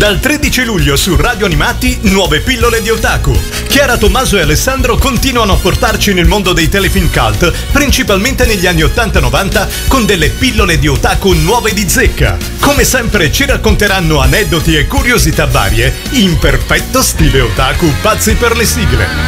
Dal 13 luglio su Radio Animati, nuove pillole di Otaku. Chiara Tommaso e Alessandro continuano a portarci nel mondo dei telefilm cult, principalmente negli anni 80-90, con delle pillole di Otaku nuove di zecca. Come sempre ci racconteranno aneddoti e curiosità varie in perfetto stile otaku pazzi per le sigle.